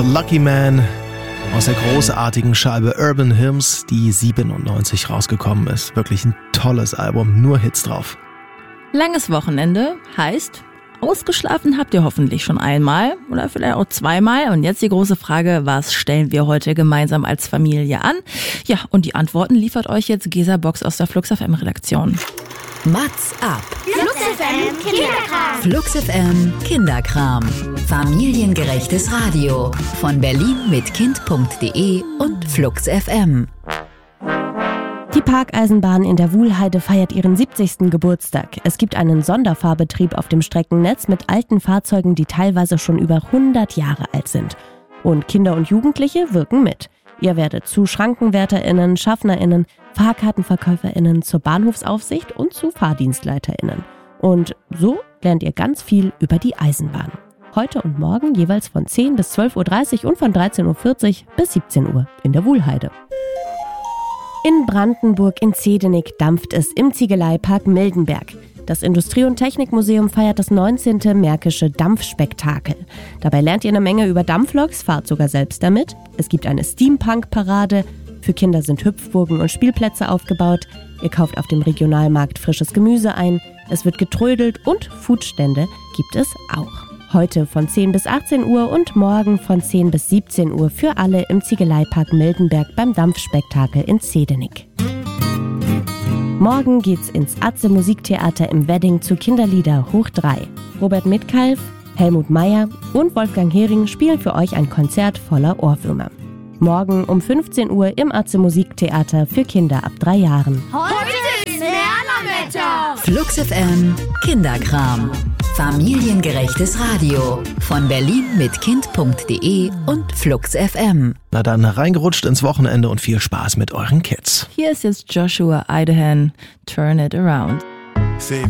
Lucky Man aus der großartigen Scheibe Urban Hymns, die 97 rausgekommen ist. Wirklich ein tolles Album, nur Hits drauf. Langes Wochenende heißt, ausgeschlafen habt ihr hoffentlich schon einmal oder vielleicht auch zweimal. Und jetzt die große Frage, was stellen wir heute gemeinsam als Familie an? Ja, und die Antworten liefert euch jetzt Gesa Box aus der Flux FM Redaktion. Mats ab. Flux FM Kinderkram. Flux FM Kinderkram. Familiengerechtes Radio. Von Berlin mit Kind.de und Flux FM. Die Parkeisenbahn in der Wuhlheide feiert ihren 70. Geburtstag. Es gibt einen Sonderfahrbetrieb auf dem Streckennetz mit alten Fahrzeugen, die teilweise schon über 100 Jahre alt sind. Und Kinder und Jugendliche wirken mit. Ihr werdet zu SchrankenwärterInnen, SchaffnerInnen, FahrkartenverkäuferInnen, zur Bahnhofsaufsicht und zu FahrdienstleiterInnen. Und so lernt ihr ganz viel über die Eisenbahn. Heute und morgen jeweils von 10 bis 12.30 Uhr und von 13.40 Uhr bis 17 Uhr in der Wuhlheide. In Brandenburg in Zedenik dampft es im Ziegeleipark Mildenberg. Das Industrie- und Technikmuseum feiert das 19. Märkische Dampfspektakel. Dabei lernt ihr eine Menge über Dampfloks, fahrt sogar selbst damit. Es gibt eine Steampunk-Parade. Für Kinder sind Hüpfburgen und Spielplätze aufgebaut. Ihr kauft auf dem Regionalmarkt frisches Gemüse ein. Es wird getrödelt und Foodstände gibt es auch. Heute von 10 bis 18 Uhr und morgen von 10 bis 17 Uhr für alle im Ziegeleipark Mildenberg beim Dampfspektakel in Zedenik. Morgen geht's ins Atze Musiktheater im Wedding zu Kinderlieder hoch 3. Robert Mitkalf, Helmut Meyer und Wolfgang Hering spielen für euch ein Konzert voller Ohrwürmer. Morgen um 15 Uhr im Atze Musiktheater für Kinder ab 3 Jahren. Heute ist Lernerwetter. Flux FM Kinderkram. Familiengerechtes Radio. Von Berlin mit Kind.de und Flux FM. Na dann reingerutscht ins Wochenende und viel Spaß mit euren Kids. Hier ist jetzt Joshua Idahan, Turn It Around. Say